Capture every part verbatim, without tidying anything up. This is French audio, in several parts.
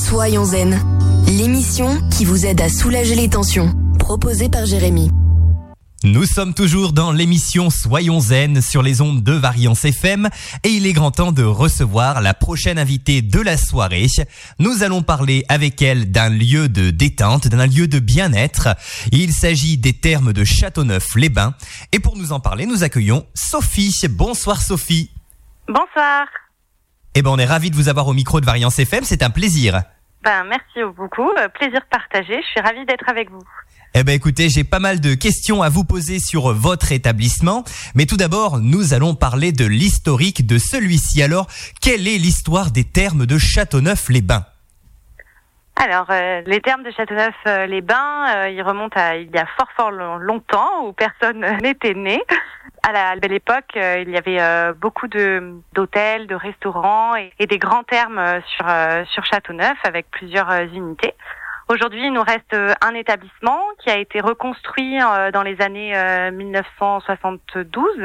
Soyons zen, l'émission qui vous aide à soulager les tensions, proposée par Jérémy. Nous sommes toujours dans l'émission Soyons zen sur les ondes de Variance F M et il est grand temps de recevoir la prochaine invitée de la soirée. Nous allons parler avec elle d'un lieu de détente, d'un lieu de bien-être. Il s'agit des thermes de Châteauneuf-les-Bains et pour nous en parler, nous accueillons Sophie. Bonsoir Sophie. Bonsoir. Eh ben on est ravis de vous avoir au micro de Variance F M, c'est un plaisir. Ben merci beaucoup, plaisir partagé, je suis ravie d'être avec vous. Eh ben écoutez, j'ai pas mal de questions à vous poser sur votre établissement, mais tout d'abord, nous allons parler de l'historique de celui-ci. Alors, quelle est l'histoire des thermes de Châteauneuf-les-Bains ? Alors, euh, les thermes de Châteauneuf-les-Bains, euh, ils remontent à il y a fort fort longtemps, où personne n'était né. À la belle époque, euh, il y avait euh, beaucoup de d'hôtels, de restaurants et, et des grands thermes sur euh, sur Châteauneuf avec plusieurs euh, unités. Aujourd'hui, il nous reste un établissement qui a été reconstruit dans les années mille neuf cent soixante-douze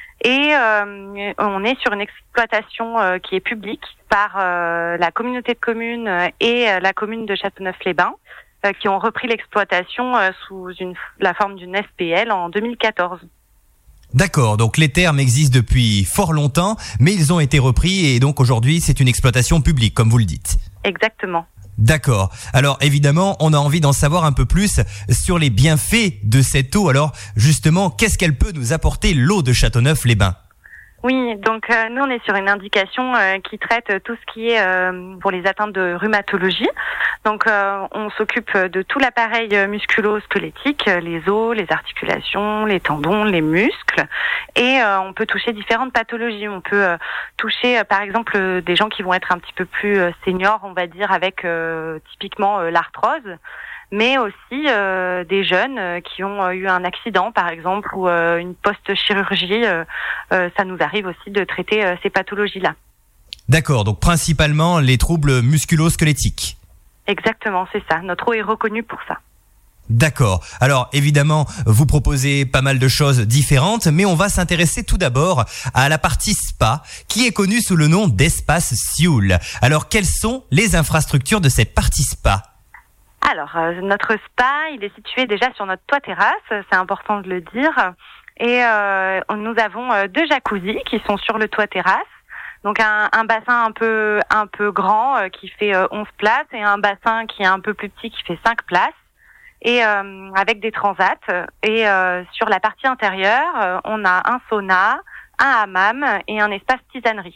et euh, on est sur une exploitation qui est publique par la communauté de communes et la commune de Châteauneuf-les-Bains qui ont repris l'exploitation sous une, la forme d'une S P L en deux mille quatorze. D'accord, donc les thermes existent depuis fort longtemps, mais ils ont été repris et donc aujourd'hui c'est une exploitation publique, comme vous le dites. Exactement. D'accord. Alors évidemment, on a envie d'en savoir un peu plus sur les bienfaits de cette eau. Alors justement, qu'est-ce qu'elle peut nous apporter, l'eau de Châteauneuf-les-Bains ? Oui, donc euh, nous on est sur une indication euh, qui traite tout ce qui est euh, pour les atteintes de rhumatologie. Donc euh, on s'occupe de tout l'appareil musculo-squelettique, les os, les articulations, les tendons, les muscles, et euh, on peut toucher différentes pathologies. On peut euh, toucher euh, par exemple euh, des gens qui vont être un petit peu plus euh, seniors, on va dire, avec euh, typiquement euh, l'arthrose, mais aussi euh, des jeunes euh, qui ont euh, eu un accident, par exemple, ou euh, une post-chirurgie. Euh, euh, ça nous arrive aussi de traiter euh, ces pathologies-là. D'accord, donc principalement les troubles musculo-squelettiques. Exactement, c'est ça. Notre eau est reconnue pour ça. D'accord. Alors évidemment, vous proposez pas mal de choses différentes, mais on va s'intéresser tout d'abord à la partie spa, qui est connue sous le nom d'Espace Sioule. Alors quelles sont les infrastructures de cette partie spa ? Alors, euh, notre spa, il est situé déjà sur notre toit terrasse, c'est important de le dire. Et euh, nous avons euh, deux jacuzzis qui sont sur le toit terrasse. Donc un, un bassin un peu un peu grand euh, qui fait euh, onze places et un bassin qui est un peu plus petit qui fait cinq places. Et euh, avec des transats. Et euh, sur la partie intérieure, euh, on a un sauna, un hammam et un espace tisanerie.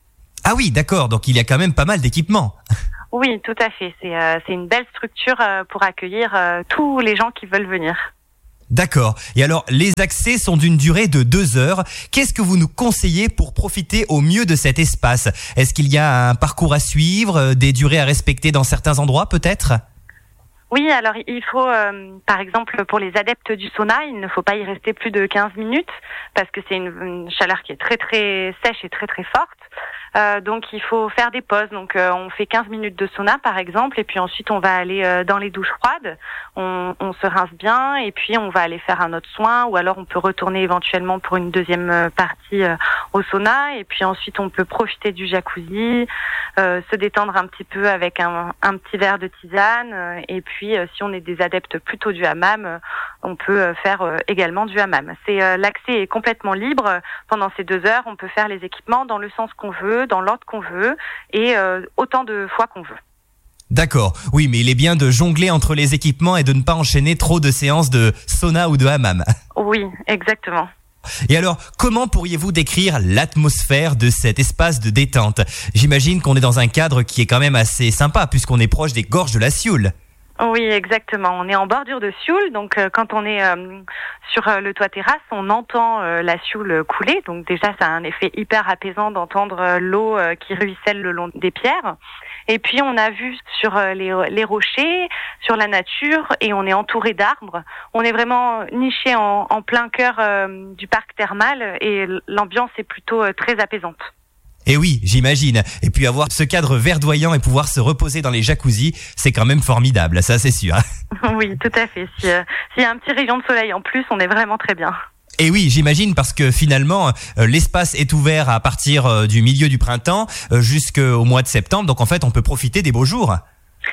Ah oui, d'accord. Donc il y a quand même pas mal d'équipements. Oui, tout à fait. C'est, euh, c'est une belle structure euh, pour accueillir euh, tous les gens qui veulent venir. D'accord. Et alors, les accès sont d'une durée de deux heures. Qu'est-ce que vous nous conseillez pour profiter au mieux de cet espace ? Est-ce qu'il y a un parcours à suivre, des durées à respecter dans certains endroits peut-être ? Oui, alors il faut, euh, par exemple, pour les adeptes du sauna, il ne faut pas y rester plus de quinze minutes parce que c'est une, une chaleur qui est très très sèche et très très forte. Euh, donc il faut faire des pauses. Donc euh, on fait quinze minutes de sauna par exemple, et puis ensuite on va aller euh, dans les douches froides. On, on se rince bien et puis on va aller faire un autre soin, ou alors on peut retourner éventuellement pour une deuxième partie euh, au sauna. Et puis ensuite on peut profiter du jacuzzi, euh, se détendre un petit peu avec un, un petit verre de tisane. Euh, et puis euh, si on est des adeptes plutôt du hammam, euh, on peut euh, faire euh, également du hammam. C'est euh, l'accès est complètement libre pendant ces deux heures. On peut faire les équipements dans le sens qu'on veut, dans l'ordre qu'on veut et euh, autant de fois qu'on veut. D'accord. Oui, mais il est bien de jongler entre les équipements et de ne pas enchaîner trop de séances de sauna ou de hammam. Oui, exactement. Et alors, comment pourriez-vous décrire l'atmosphère de cet espace de détente ? J'imagine qu'on est dans un cadre qui est quand même assez sympa puisqu'on est proche des gorges de la Sioule. Oui, exactement. On est en bordure de Sioule, donc euh, quand on est euh, sur euh, le toit terrasse, on entend euh, la Sioule couler. Donc déjà, ça a un effet hyper apaisant d'entendre euh, l'eau euh, qui ruisselle le long des pierres. Et puis on a vu sur euh, les, les rochers, sur la nature, et on est entouré d'arbres. On est vraiment niché en, en plein cœur euh, du parc thermal, et l'ambiance est plutôt euh, très apaisante. Et oui, j'imagine. Et puis avoir ce cadre verdoyant et pouvoir se reposer dans les jacuzzis, c'est quand même formidable, ça c'est sûr. Oui, tout à fait. Si, euh, s'il y a un petit rayon de soleil en plus, on est vraiment très bien. Et oui, j'imagine, parce que finalement, euh, l'espace est ouvert à partir euh, du milieu du printemps euh, jusqu'au mois de septembre. Donc en fait, on peut profiter des beaux jours.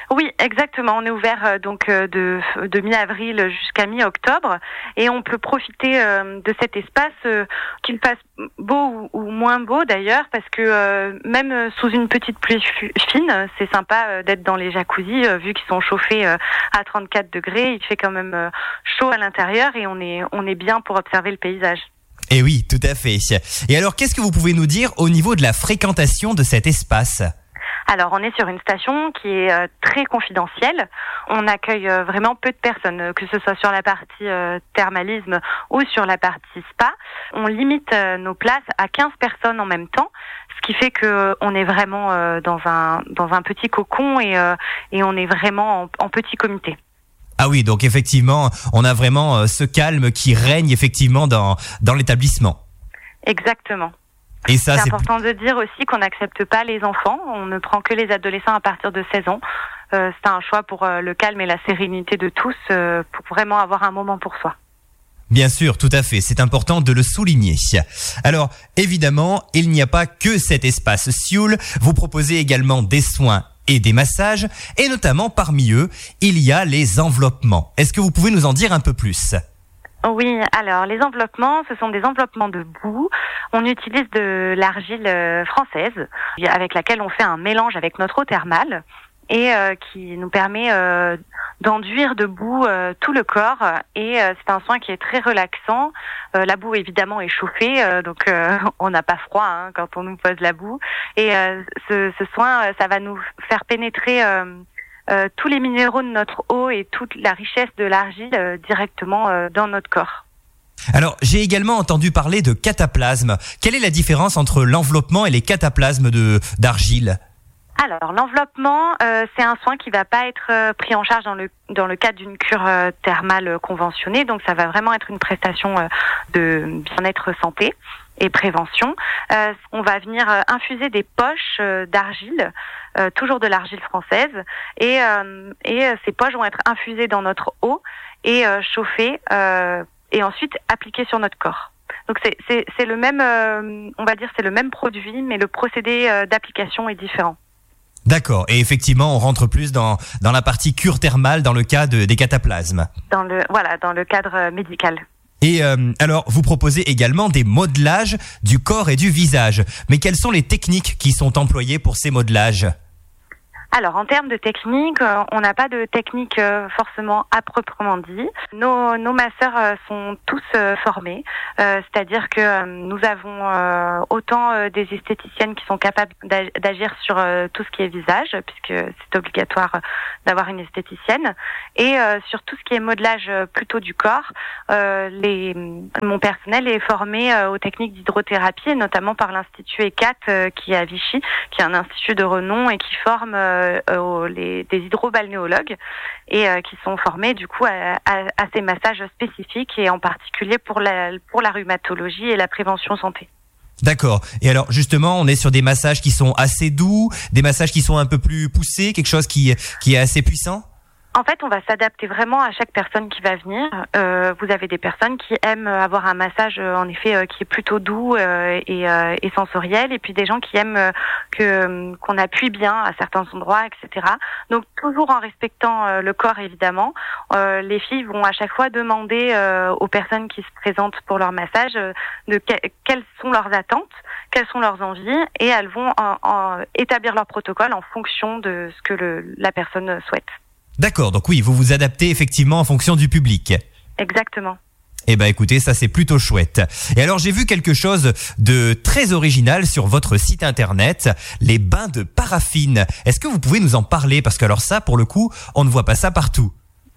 Oui, exactement. On est ouvert euh, donc euh, de, de mi-avril jusqu'à mi-octobre et on peut profiter euh, de cet espace, euh, qu'il fasse beau ou, ou moins beau d'ailleurs, parce que euh, même sous une petite pluie fine, c'est sympa euh, d'être dans les jacuzzis euh, vu qu'ils sont chauffés euh, à trente-quatre degrés. Il fait quand même euh, chaud à l'intérieur et on est on est bien pour observer le paysage. Et oui, tout à fait. Et alors, qu'est-ce que vous pouvez nous dire au niveau de la fréquentation de cet espace ? Alors, on est sur une station qui est euh, très confidentielle. On accueille euh, vraiment peu de personnes, euh, que ce soit sur la partie euh, thermalisme ou sur la partie spa. On limite euh, nos places à quinze personnes en même temps, ce qui fait que euh, on est vraiment euh, dans un dans un petit cocon et euh, et on est vraiment en, en petit comité. Ah oui, donc effectivement, on a vraiment euh, ce calme qui règne effectivement dans dans l'établissement. Exactement. Et ça, c'est, c'est important de dire aussi qu'on n'accepte pas les enfants. On ne prend que les adolescents à partir de seize ans. Euh, c'est un choix pour euh, le calme et la sérénité de tous, euh, pour vraiment avoir un moment pour soi. Bien sûr, tout à fait. C'est important de le souligner. Alors, évidemment, il n'y a pas que cet espace Sioule. Vous proposez également des soins et des massages. Et notamment, parmi eux, il y a les enveloppements. Est-ce que vous pouvez nous en dire un peu plus ? Oui, alors les enveloppements, ce sont des enveloppements de boue. On utilise de l'argile française avec laquelle on fait un mélange avec notre eau thermale et euh, qui nous permet euh, d'enduire de boue euh, tout le corps. Et euh, c'est un soin qui est très relaxant. Euh, la boue évidemment est chauffée, euh, donc euh, on n'a pas froid hein, quand on nous pose la boue. Et euh, ce, ce soin, ça va nous faire pénétrer euh, Euh, tous les minéraux de notre eau et toute la richesse de l'argile euh, directement euh, dans notre corps. Alors, j'ai également entendu parler de cataplasme. Quelle est la différence entre l'enveloppement et les cataplasmes de d'argile ? Alors, l'enveloppement, euh, c'est un soin qui va pas être euh, pris en charge dans le dans le cadre d'une cure euh, thermale conventionnée. Donc, ça va vraiment être une prestation euh, de bien-être santé et prévention. Euh, on va venir euh, infuser des poches euh, d'argile, euh, toujours de l'argile française, et euh, et euh, ces poches vont être infusées dans notre eau et euh, chauffées euh, et ensuite appliquées sur notre corps. Donc c'est c'est c'est le même, euh, on va dire c'est le même produit, mais le procédé euh, d'application est différent. D'accord. Et effectivement, on rentre plus dans dans la partie cure thermale dans le cas de, des cataplasmes. Dans le voilà, dans le cadre médical. Et euh, alors, vous proposez également des modelages du corps et du visage. Mais quelles sont les techniques qui sont employées pour ces modelages ? Alors, en termes de technique, euh, on n'a pas de technique euh, forcément à proprement dit. Nos, nos masseurs euh, sont tous euh, formés, euh, c'est-à-dire que euh, nous avons euh, autant euh, des esthéticiennes qui sont capables d'agir sur euh, tout ce qui est visage, puisque c'est obligatoire d'avoir une esthéticienne, et euh, sur tout ce qui est modelage euh, plutôt du corps. Euh, les, mon personnel est formé euh, aux techniques d'hydrothérapie, et notamment par l'Institut E C A T euh, qui est à Vichy, qui est un institut de renom et qui forme euh, Euh, les, des hydrobalnéologues et euh, qui sont formés du coup à, à, à ces massages spécifiques et en particulier pour la, pour la rhumatologie et la prévention santé. D'accord. Et alors justement, on est sur des massages qui sont assez doux, des massages qui sont un peu plus poussés, quelque chose qui, qui est assez puissant ? En fait, on va s'adapter vraiment à chaque personne qui va venir. Euh, vous avez des personnes qui aiment avoir un massage, euh, en effet, euh, qui est plutôt doux euh, et, euh, et sensoriel, et puis des gens qui aiment euh, que qu'on appuie bien à certains endroits, et cetera. Donc toujours en respectant euh, le corps, évidemment. Euh, les filles vont à chaque fois demander euh, aux personnes qui se présentent pour leur massage euh, de que, quelles sont leurs attentes, quelles sont leurs envies, et elles vont en, en établir leur protocole en fonction de ce que le, la personne souhaite. D'accord, donc oui, vous vous adaptez effectivement en fonction du public. Exactement. Eh ben écoutez, ça c'est plutôt chouette. Et alors j'ai vu quelque chose de très original sur votre site internet, les bains de paraffine. Est-ce que vous pouvez nous en parler ? Parce que alors ça, pour le coup, on ne voit pas ça partout.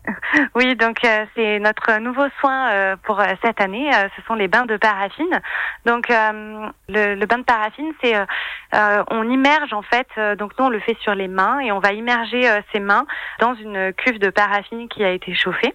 Oui, donc euh, c'est notre nouveau soin euh, pour euh, cette année. Euh, ce sont les bains de paraffine. Donc euh, le, le bain de paraffine, c'est euh, euh, on immerge en fait. Euh, donc nous on le fait sur les mains et on va immerger euh, ses mains dans une cuve de paraffine qui a été chauffée.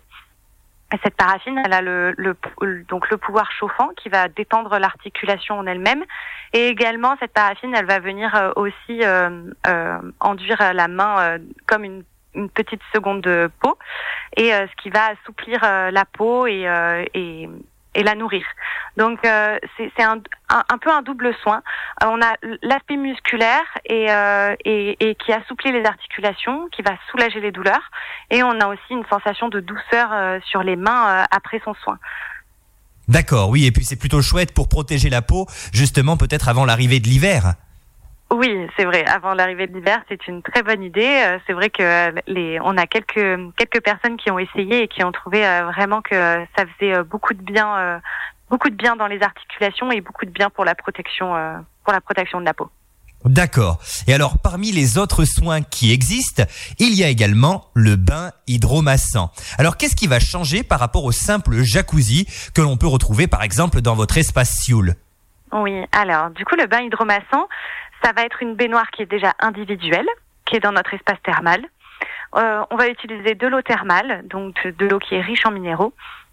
Et cette paraffine, elle a le, le donc le pouvoir chauffant qui va détendre l'articulation en elle-même. Et également cette paraffine, elle va venir euh, aussi euh, euh, enduire la main euh, comme une une petite seconde de peau et euh, ce qui va assouplir euh, la peau et, euh, et et la nourrir. Donc euh, c'est, c'est un, un, un peu un double soin. Euh, on a l'aspect musculaire et, euh, et, et qui assouplit les articulations, qui va soulager les douleurs, et on a aussi une sensation de douceur euh, sur les mains euh, après son soin. D'accord, oui, et puis c'est plutôt chouette pour protéger la peau, justement peut-être avant l'arrivée de l'hiver. Oui, c'est vrai. Avant l'arrivée de l'hiver, c'est une très bonne idée. Euh, c'est vrai que les, on a quelques quelques personnes qui ont essayé et qui ont trouvé euh, vraiment que ça faisait euh, beaucoup de bien, euh, beaucoup de bien dans les articulations et beaucoup de bien pour la protection, euh, pour la protection de la peau. D'accord. Et alors, parmi les autres soins qui existent, il y a également le bain hydromassant. Alors, qu'est-ce qui va changer par rapport au simple jacuzzi que l'on peut retrouver, par exemple, dans votre espace Sioule ? Oui. Alors, du coup, le bain hydromassant, ça va être une baignoire qui est déjà individuelle, qui est dans notre espace thermal. Euh, on va utiliser de l'eau thermale, donc de l'eau qui est riche en minéraux.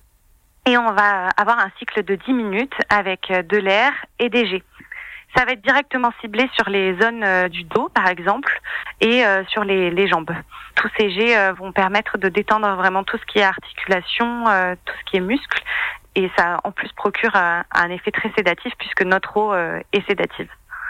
Et on va avoir un cycle de dix minutes avec de l'air et des jets. Ça va être directement ciblé sur les zones euh, du dos, par exemple, et euh, sur les, les jambes. Tous ces jets euh, vont permettre de détendre vraiment tout ce qui est articulation, euh, tout ce qui est muscle. Et ça, en plus, procure euh, un effet très sédatif puisque notre eau euh, est sédative.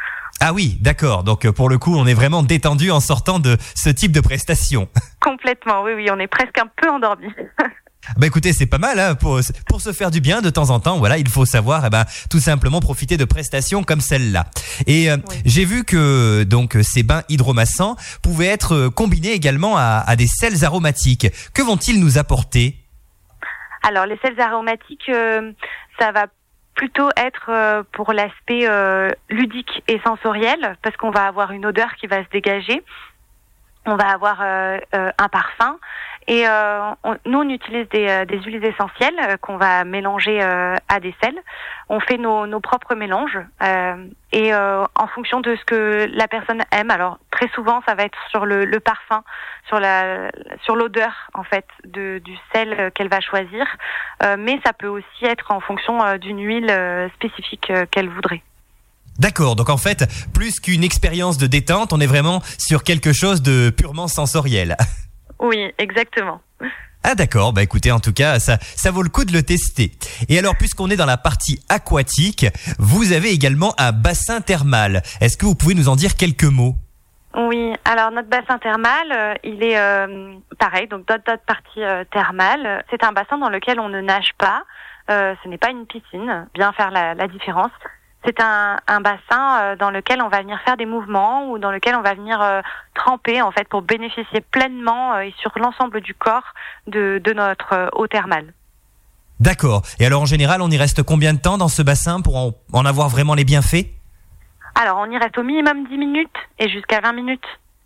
Ah oui, d'accord. Donc pour le coup, on est vraiment détendu en sortant de ce type de prestation. Complètement, oui, oui, on est presque un peu endormi. Bah écoutez, c'est pas mal hein, pour pour se faire du bien de temps en temps. Voilà, il faut savoir, eh ben, tout simplement profiter de prestations comme celle-là. Et euh, oui. J'ai vu que donc ces bains hydromassants pouvaient être combinés également à, à des sels aromatiques. Que vont-ils nous apporter ? Alors les sels aromatiques, euh, ça va plutôt être euh, pour l'aspect euh, ludique et sensoriel, parce qu'on va avoir une odeur qui va se dégager. On va avoir euh, euh, un parfum et euh, on, nous on utilise des, euh, des huiles essentielles euh, qu'on va mélanger euh, à des sels. On fait nos, nos propres mélanges euh, et euh, en fonction de ce que la personne aime. Alors très souvent ça va être sur le, le parfum, sur la sur l'odeur en fait de, du sel qu'elle va choisir, euh, mais ça peut aussi être en fonction euh, d'une huile euh, spécifique euh, qu'elle voudrait. D'accord, donc en fait, plus qu'une expérience de détente, on est vraiment sur quelque chose de purement sensoriel. Oui, exactement. Ah d'accord, bah écoutez, en tout cas, ça, ça vaut le coup de le tester. Et alors, puisqu'on est dans la partie aquatique, vous avez également un bassin thermal. Est-ce que vous pouvez nous en dire quelques mots ? Oui, alors notre bassin thermal, euh, il est euh, pareil, donc d'autres, d'autres parties euh, thermales. C'est un bassin dans lequel on ne nage pas, euh, ce n'est pas une piscine, bien faire la, la différence. C'est un, un bassin dans lequel on va venir faire des mouvements ou dans lequel on va venir euh, tremper en fait pour bénéficier pleinement euh, et sur l'ensemble du corps de, de notre euh, eau thermale. D'accord. Et alors en général, on y reste combien de temps dans ce bassin pour en, en avoir vraiment les bienfaits ? Alors on y reste au minimum dix minutes et jusqu'à vingt minutes.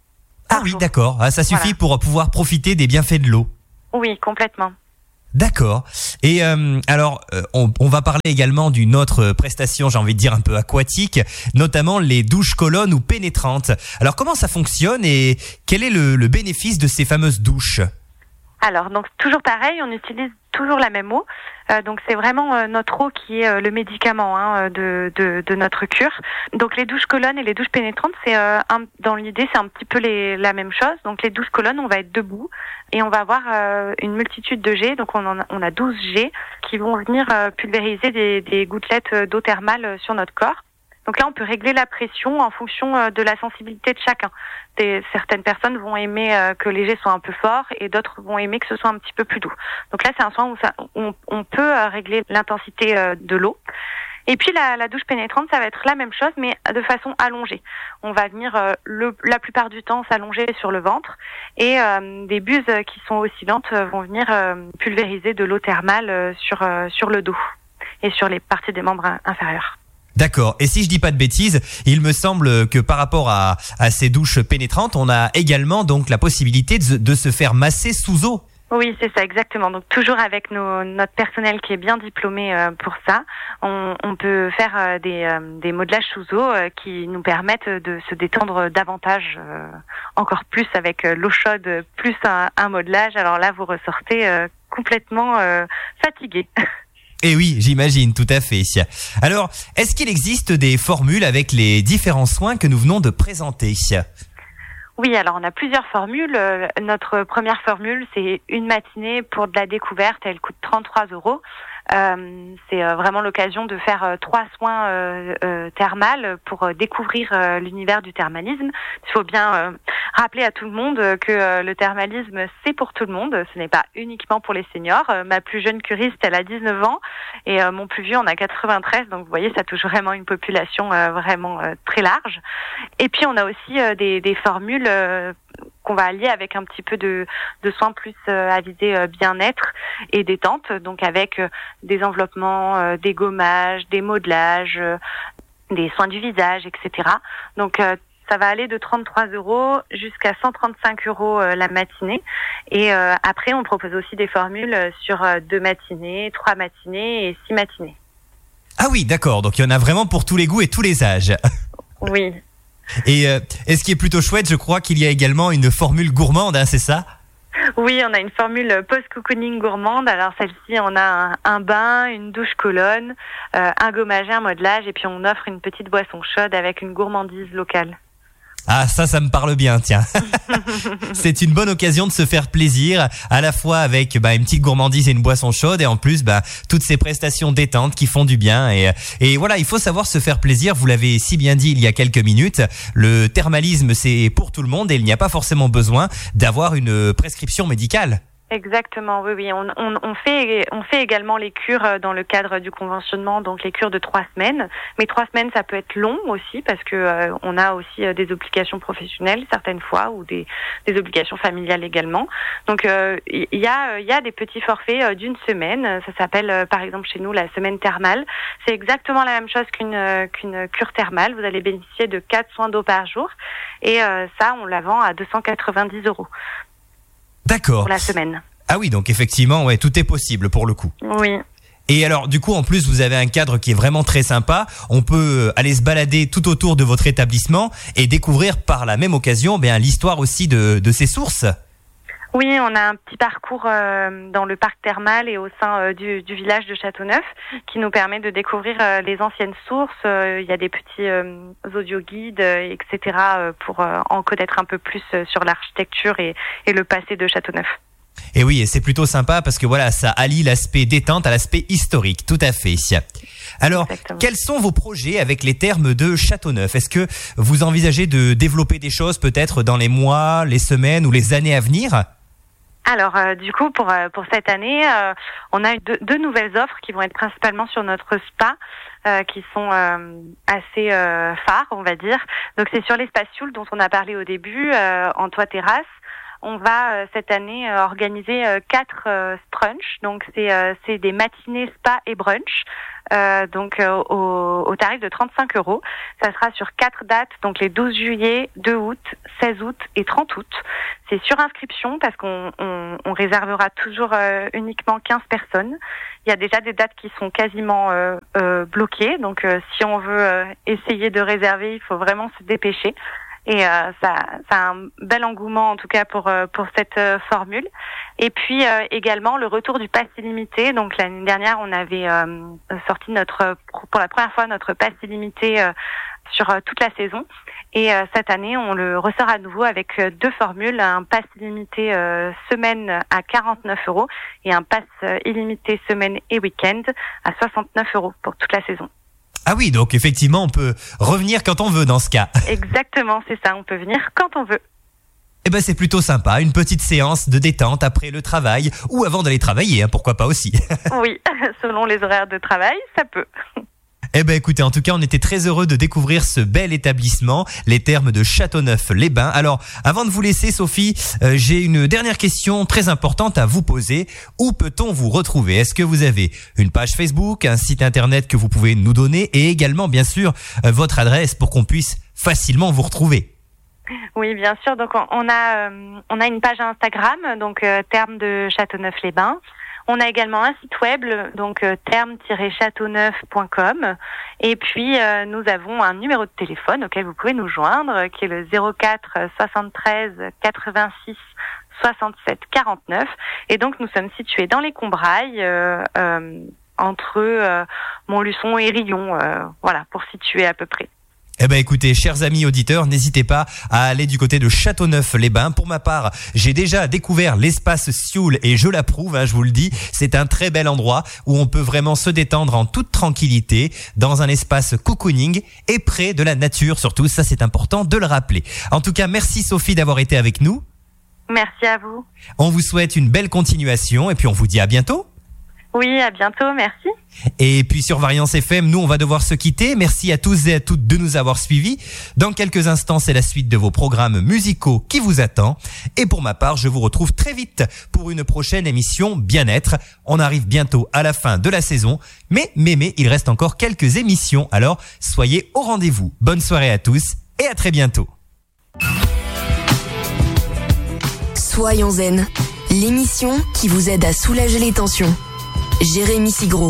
Ah oui, jour. D'accord. Ah, ça suffit voilà. Pour pouvoir profiter des bienfaits de l'eau. Oui, complètement. D'accord. Et euh, alors, euh, on, on va parler également d'une autre prestation, j'ai envie de dire un peu aquatique, notamment les douches colonnes ou pénétrantes. Alors, comment ça fonctionne et quel est le, le bénéfice de ces fameuses douches ? Alors, donc toujours pareil, on utilise toujours la même eau. Euh, donc c'est vraiment euh, notre eau qui est euh, le médicament hein, de, de, de notre cure. Donc les douches colonnes et les douches pénétrantes, c'est euh, un, dans l'idée c'est un petit peu les, la même chose. Donc les douches colonnes, on va être debout et on va avoir euh, une multitude de jets. Donc on, en a, on a douze jets qui vont venir euh, pulvériser des, des gouttelettes d'eau thermale sur notre corps. Donc là, on peut régler la pression en fonction euh, de la sensibilité de chacun. Des, certaines personnes vont aimer euh, que les jets soient un peu forts et d'autres vont aimer que ce soit un petit peu plus doux. Donc là, c'est un soin où ça, on, on peut euh, régler l'intensité euh, de l'eau. Et puis la, la douche pénétrante, ça va être la même chose, mais de façon allongée. On va venir euh, le, la plupart du temps s'allonger sur le ventre et euh, des buses qui sont oscillantes vont venir euh, pulvériser de l'eau thermale euh, sur, euh, sur le dos et sur les parties des membres inférieurs. D'accord. Et si je dis pas de bêtises, il me semble que par rapport à, à ces douches pénétrantes, on a également donc la possibilité de, de se faire masser sous eau. Oui, c'est ça, exactement. Donc toujours avec nos, notre personnel qui est bien diplômé euh, pour ça, on, on peut faire euh, des, euh, des modelages sous eau euh, qui nous permettent de se détendre davantage, euh, encore plus avec euh, l'eau chaude, plus un, un modelage. Alors là, vous ressortez euh, complètement euh, fatigué. Eh oui, j'imagine, tout à fait. Alors, est-ce qu'il existe des formules avec les différents soins que nous venons de présenter ? Oui, alors on a plusieurs formules. Notre première formule, c'est une matinée pour de la découverte. Elle coûte trente-trois euros. Euh, c'est euh, vraiment l'occasion de faire euh, trois soins euh, euh, thermales pour euh, découvrir euh, l'univers du thermalisme. Il faut bien euh, rappeler à tout le monde que euh, le thermalisme, c'est pour tout le monde. Ce n'est pas uniquement pour les seniors. Euh, ma plus jeune curiste, elle a dix-neuf ans et euh, mon plus vieux en a quatre-vingt-treize. Donc, vous voyez, ça touche vraiment une population euh, vraiment euh, très large. Et puis, on a aussi euh, des, des formules euh, qu'on va allier avec un petit peu de, de soins plus euh, à viser euh, bien-être et détente, donc avec euh, des enveloppements, euh, des gommages, des modelages, euh, des soins du visage, et cetera. Donc euh, ça va aller de trente-trois euros jusqu'à cent trente-cinq euros euh, la matinée. Et euh, après, on propose aussi des formules sur euh, deux matinées, trois matinées et six matinées. Ah oui, d'accord. Donc il y en a vraiment pour tous les goûts et tous les âges. Oui. Et, euh, et ce qui est plutôt chouette, je crois qu'il y a également une formule gourmande, hein, c'est ça ? Oui, on a une formule post-cocooning gourmande. Alors celle-ci, on a un, un bain, une douche colonne, euh, un gommage et un modelage. Et puis on offre une petite boisson chaude avec une gourmandise locale. Ah, ça, ça me parle bien, tiens. C'est une bonne occasion de se faire plaisir, à la fois avec bah, une petite gourmandise et une boisson chaude, et en plus, bah, toutes ces prestations détentes qui font du bien. Et, et voilà, il faut savoir se faire plaisir. Vous l'avez si bien dit il y a quelques minutes. Le thermalisme, c'est pour tout le monde et il n'y a pas forcément besoin d'avoir une prescription médicale. Exactement, oui, oui. On, on, on fait, on fait également les cures dans le cadre du conventionnement, donc les cures de trois semaines. Mais trois semaines, ça peut être long aussi parce que euh, on a aussi euh, des obligations professionnelles certaines fois ou des, des obligations familiales également. Donc il euh, y a, il y a des petits forfaits euh, d'une semaine. Ça s'appelle euh, par exemple chez nous la semaine thermale. C'est exactement la même chose qu'une euh, qu'une cure thermale. Vous allez bénéficier de quatre soins d'eau par jour et euh, ça, on la vend à deux cent quatre-vingt-dix euros. D'accord. Pour la semaine. Ah oui, donc effectivement, ouais, tout est possible pour le coup. Oui. Et alors, du coup, en plus, vous avez un cadre qui est vraiment très sympa. On peut aller se balader tout autour de votre établissement et découvrir par la même occasion, bien, l'histoire aussi de, de ses sources. Oui, on a un petit parcours euh, dans le parc thermal et au sein euh, du, du village de Châteauneuf qui nous permet de découvrir euh, les anciennes sources. Euh, il y a des petits euh, audio-guides, euh, et cetera euh, pour euh, en connaître un peu plus euh, sur l'architecture et, et le passé de Châteauneuf. Et oui, et c'est plutôt sympa parce que voilà, ça allie l'aspect détente à l'aspect historique, tout à fait. Alors, Exactement. Quels sont vos projets avec les thermes de Châteauneuf ? Est-ce que vous envisagez de développer des choses peut-être dans les mois, les semaines ou les années à venir ? Alors, euh, du coup, pour euh, pour cette année, euh, on a eu deux, deux nouvelles offres qui vont être principalement sur notre spa, euh, qui sont euh, assez euh, phares, on va dire. Donc, c'est sur l'espace Sioule dont on a parlé au début, euh, en toit terrasse. On va euh, cette année euh, organiser euh, quatre euh, brunchs. Donc, c'est euh, c'est des matinées spa et brunch. Euh, donc euh, au, au tarif de trente-cinq euros. Ça sera sur quatre dates, donc les douze juillet, deux août, seize août et trente août. C'est sur inscription parce qu'on on, on réservera toujours euh, uniquement quinze personnes. Il y a déjà des dates qui sont quasiment euh, euh, bloquées, donc euh, si on veut euh, essayer de réserver, il faut vraiment se dépêcher. Et euh, ça, ça a un bel engouement en tout cas pour euh, pour cette euh, formule. Et puis euh, également le retour du pass illimité. Donc l'année dernière, on avait euh, sorti notre pour la première fois notre pass illimité euh, sur euh, toute la saison. Et euh, cette année, on le ressort à nouveau avec euh, deux formules, un pass illimité euh, semaine à quarante-neuf euros et un pass euh, illimité semaine et week-end à soixante-neuf euros pour toute la saison. Ah oui, donc effectivement, on peut revenir quand on veut dans ce cas. Exactement, c'est ça, on peut venir quand on veut. Eh ben c'est plutôt sympa, une petite séance de détente après le travail ou avant d'aller travailler, hein, pourquoi pas aussi. Oui, selon les horaires de travail, ça peut. Eh ben écoutez, en tout cas, on était très heureux de découvrir ce bel établissement, les thermes de Châteauneuf-les-Bains. Alors, avant de vous laisser, Sophie, euh, j'ai une dernière question très importante à vous poser. Où peut-on vous retrouver ? Est-ce que vous avez une page Facebook, un site internet que vous pouvez nous donner et également, bien sûr, euh, votre adresse pour qu'on puisse facilement vous retrouver ? Oui, bien sûr. Donc, on, on a euh, on a une page Instagram, donc euh, termes de Châteauneuf-les-Bains. On a également un site web, donc euh, termes tiret châteauneuf point com. Et puis, euh, nous avons un numéro de téléphone auquel vous pouvez nous joindre, qui est le zéro quatre soixante-treize quatre-vingt-six soixante-sept quarante-neuf. Et donc, nous sommes situés dans les Combrailles, euh, euh, entre euh, Montluçon et Rion, euh, voilà, pour situer à peu près. Eh ben écoutez, chers amis auditeurs, n'hésitez pas à aller du côté de Châteauneuf-les-Bains. Pour ma part, j'ai déjà découvert l'espace Sioule et je l'approuve, hein, je vous le dis. C'est un très bel endroit où on peut vraiment se détendre en toute tranquillité dans un espace cocooning et près de la nature surtout. Ça, c'est important de le rappeler. En tout cas, merci Sophie d'avoir été avec nous. Merci à vous. On vous souhaite une belle continuation et puis on vous dit à bientôt. Oui, à bientôt, merci. Et puis sur Variance F M, nous on va devoir se quitter. Merci à tous et à toutes de nous avoir suivis. Dans quelques instants, c'est la suite de vos programmes musicaux qui vous attend. Et pour ma part, je vous retrouve très vite pour une prochaine émission Bien-être. On arrive bientôt à la fin de la saison. Mais, mais, mais, il reste encore quelques émissions. Alors, soyez au rendez-vous. Bonne soirée à tous et à très bientôt. Soyons zen, l'émission qui vous aide à soulager les tensions. Jérémy Sigro.